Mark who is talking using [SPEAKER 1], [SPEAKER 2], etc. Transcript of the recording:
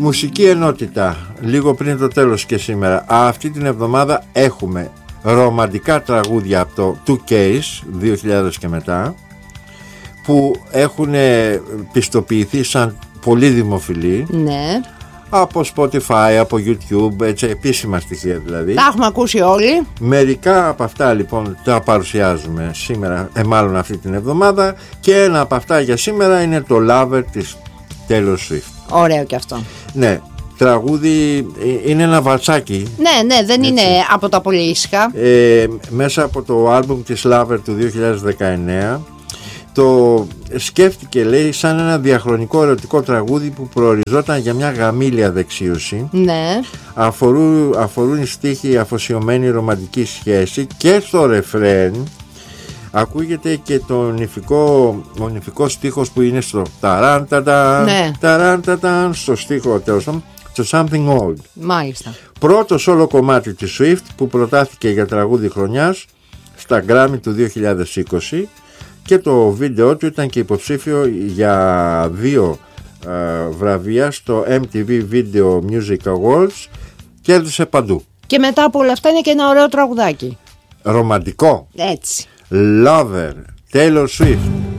[SPEAKER 1] Μουσική ενότητα, λίγο πριν το τέλος και σήμερα. Αυτή την εβδομάδα έχουμε ρομαντικά τραγούδια από το 2Case 2000 και μετά, που έχουν πιστοποιηθεί σαν πολύ δημοφιλή.
[SPEAKER 2] Ναι.
[SPEAKER 1] Από Spotify, από YouTube, έτσι, επίσημα στοιχεία δηλαδή.
[SPEAKER 2] Τα έχουμε ακούσει όλοι.
[SPEAKER 1] Μερικά από αυτά λοιπόν τα παρουσιάζουμε σήμερα, μάλλον αυτή την εβδομάδα. Και ένα από αυτά για σήμερα είναι το Lover της Taylor Swift.
[SPEAKER 2] Ωραίο και αυτό.
[SPEAKER 1] Ναι, τραγούδι, είναι ένα βαλσάκι.
[SPEAKER 2] Ναι, δεν έτσι είναι από τα πολύ ήσυχα.
[SPEAKER 1] Μέσα από το άλμπουμ της Lover του 2019. Το σκέφτηκε, λέει, σαν ένα διαχρονικό ερωτικό τραγούδι που προοριζόταν για μια γαμήλια δεξίωση.
[SPEAKER 2] Ναι.
[SPEAKER 1] Αφορούν οι στίχοι αφοσιωμένη ρομαντική σχέση, και στο ρεφρέν ακούγεται και ο νηφικό στίχος που είναι στο ταράνταταν,
[SPEAKER 2] ναι,
[SPEAKER 1] ταράνταταν, στο στίχο τέλος πάντων, το Something Old.
[SPEAKER 2] Μάλιστα.
[SPEAKER 1] Πρώτο σόλο κομμάτι της Swift που προτάθηκε για τραγούδι χρονιάς στα Grammy του 2020, και το βίντεο του ήταν και υποψήφιο για 2 βραβεία στο MTV Video Music Awards. Κέρδισε παντού.
[SPEAKER 2] Και μετά από όλα αυτά είναι και ένα ωραίο τραγουδάκι.
[SPEAKER 1] Ρομαντικό.
[SPEAKER 2] Έτσι.
[SPEAKER 1] Lover, Taylor Swift.